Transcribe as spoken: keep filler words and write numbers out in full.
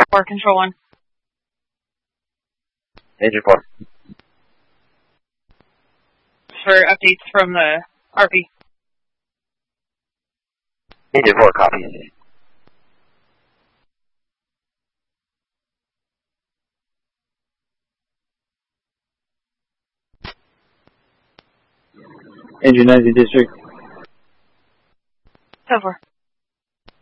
four, Control one. Agent four. For updates from the R P. Agent four, copy. Agent ninety District. So four.